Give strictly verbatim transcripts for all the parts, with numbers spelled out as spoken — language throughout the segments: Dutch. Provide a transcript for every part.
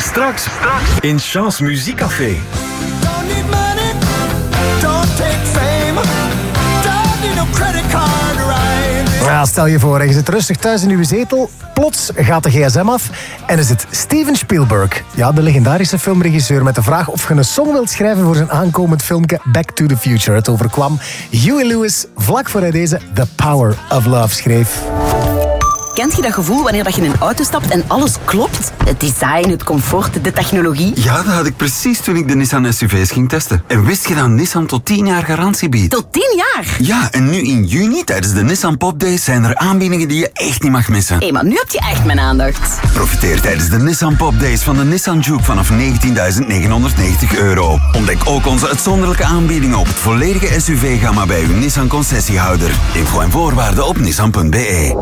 Straks, straks in Chance Muziekcafé. Don't need money, don't take fame, don't need no credit card ride. Ja, stel je voor, je zit rustig thuis in uw zetel, plots gaat de gsm af en is het Steven Spielberg. Ja, de legendarische filmregisseur met de vraag of je een song wilt schrijven voor zijn aankomend filmpje Back to the Future. Het overkwam Huey Lewis vlak voor hij deze The Power of Love schreef. Kent je dat gevoel wanneer je in een auto stapt en alles klopt? Het design, het comfort, de technologie. Ja, dat had ik precies toen ik de Nissan S U V's ging testen. En wist je dat Nissan tot tien jaar garantie biedt? Tot tien jaar? Ja, en nu in juni tijdens de Nissan Pop Days zijn er aanbiedingen die je echt niet mag missen. Hé, hey, maar nu heb je echt mijn aandacht. Profiteer tijdens de Nissan Pop Days van de Nissan Juke vanaf negentienduizend negenhonderdnegentig euro. Ontdek ook onze uitzonderlijke aanbiedingen op het volledige S U V-gamma bij uw Nissan concessiehouder. Info en voorwaarden op nissan punt b e.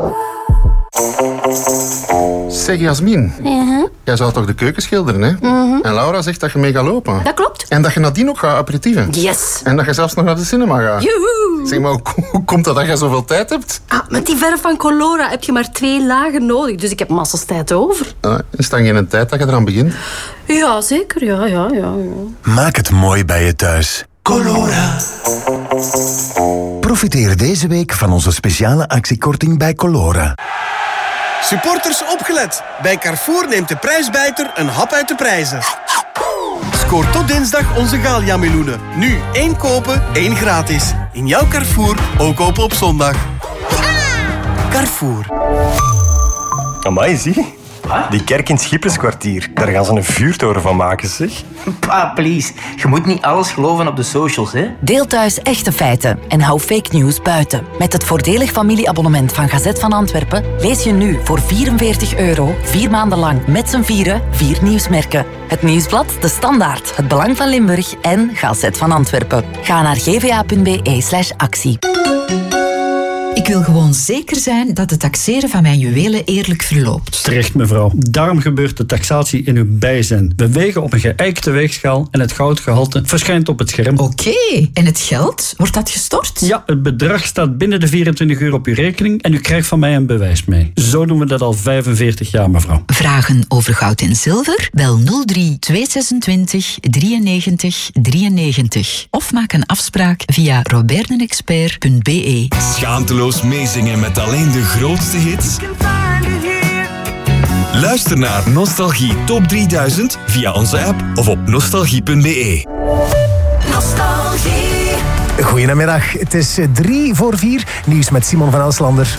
Zeg Jasmin, Uh-huh. jij zou toch de keuken schilderen, hè? Uh-huh. En Laura zegt dat je mee gaat lopen. Dat klopt. En dat je nadien ook gaat aperitieven. Yes. En dat je zelfs nog naar de cinema gaat. Joehoe. Zeg maar, hoe, hoe komt dat dat je zoveel tijd hebt? Ah, met die verf van Colora heb je maar twee lagen nodig, dus ik heb massas tijd over. Ah, is dan geen tijd dat je eraan begint? Ja, zeker. Ja, ja, ja, ja. Maak het mooi bij je thuis. Colora. Profiteer deze week van onze speciale actiekorting bij Colora. Supporters opgelet. Bij Carrefour neemt de prijsbijter een hap uit de prijzen. Scoor tot dinsdag onze Gallia-meloenen. Nu één kopen, één gratis. In jouw Carrefour, ook open op zondag. Carrefour. Amai, zie. Die kerk in het Schipperskwartier. Daar gaan ze een vuurtoren van maken, zeg. Pa, please. Je moet niet alles geloven op de socials, hè? Deel thuis echte feiten en hou fake news buiten. Met het voordelig familieabonnement van Gazet van Antwerpen lees je nu voor vierenveertig euro vier maanden lang met z'n vieren vier nieuwsmerken. Het Nieuwsblad, De Standaard, Het Belang van Limburg en Gazet van Antwerpen. Ga naar gva punt b e slash actie. Ik wil gewoon zeker zijn dat het taxeren van mijn juwelen eerlijk verloopt. Terecht, mevrouw. Daarom gebeurt de taxatie in uw bijzijn. We wegen op een geëikte weegschaal en het goudgehalte verschijnt op het scherm. Oké, okay. En het geld? Wordt dat gestort? Ja, het bedrag staat binnen de vierentwintig euro op uw rekening en u krijgt van mij een bewijs mee. Zo doen we dat al vijfenveertig jaar, mevrouw. Vragen over goud en zilver? Bel nul drie tweehonderdzesentwintig drieënnegentig drieënnegentig of maak een afspraak via roberdenexpert punt b e. Schaamteloos meezingen met alleen de grootste hits? Luister naar Nostalgie Top drieduizend via onze app of op nostalgie punt b e. Nostalgie. Goedemiddag, het is drie voor vier. Nieuws met Simon van Elslander.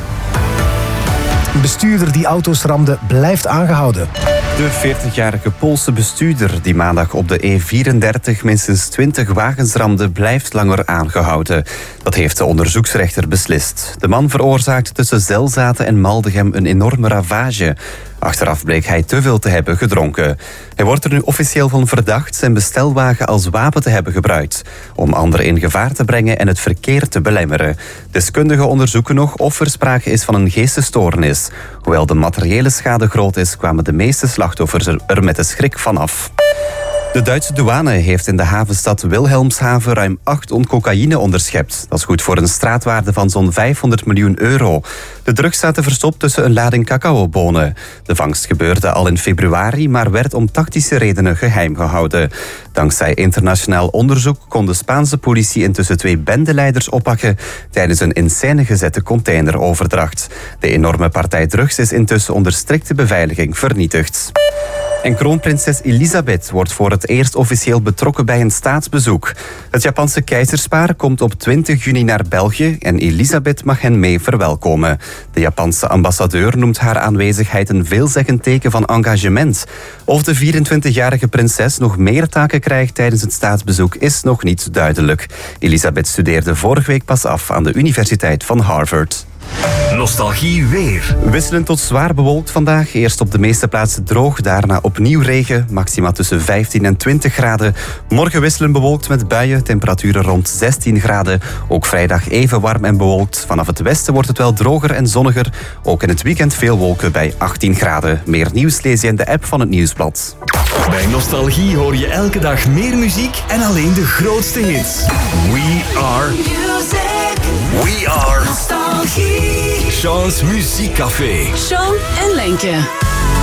Een bestuurder die auto's ramde blijft aangehouden. De veertigjarige Poolse bestuurder die maandag op de E vierendertig minstens twintig wagens ramde, blijft langer aangehouden. Dat heeft de onderzoeksrechter beslist. De man veroorzaakte tussen Zelzaten en Maldegem een enorme ravage. Achteraf bleek hij te veel te hebben gedronken. Hij wordt er nu officieel van verdacht zijn bestelwagen als wapen te hebben gebruikt, om anderen in gevaar te brengen en het verkeer te belemmeren. Deskundigen onderzoeken nog of er sprake is van een geestesstoornis. Hoewel de materiële schade groot is, kwamen de meeste slachtoffers er met de schrik vanaf. De Duitse douane heeft in de havenstad Wilhelmshaven ruim acht ton cocaïne onderschept. Dat is goed voor een straatwaarde van zo'n vijfhonderd miljoen euro. De drugs zaten verstopt tussen een lading cacaobonen. De vangst gebeurde al in februari, maar werd om tactische redenen geheim gehouden. Dankzij internationaal onderzoek kon de Spaanse politie intussen twee bendeleiders oppakken tijdens een in scène gezette containeroverdracht. De enorme partij drugs is intussen onder strikte beveiliging vernietigd. En kroonprinses Elisabeth wordt voor het eerst officieel betrokken bij een staatsbezoek. Het Japanse keizerspaar komt op twintig juni naar België en Elisabeth mag hen mee verwelkomen. De Japanse ambassadeur noemt haar aanwezigheid een veelzeggend teken van engagement. Of de vierentwintigjarige prinses nog meer taken krijgt tijdens het staatsbezoek is nog niet duidelijk. Elisabeth studeerde vorige week pas af aan de Universiteit van Harvard. Nostalgie weer. Wisselend tot zwaar bewolkt vandaag. Eerst op de meeste plaatsen droog, daarna opnieuw regen. Maxima tussen vijftien en twintig graden. Morgen wisselen bewolkt met buien. Temperaturen rond zestien graden. Ook vrijdag even warm en bewolkt. Vanaf het westen wordt het wel droger en zonniger. Ook in het weekend veel wolken bij achttien graden. Meer nieuws lees je in de app van het Nieuwsblad. Bij Nostalgie hoor je elke dag meer muziek en alleen de grootste hits. We are... We are... Nostalgie. Chance Muziekcafé. Sean en Lenke.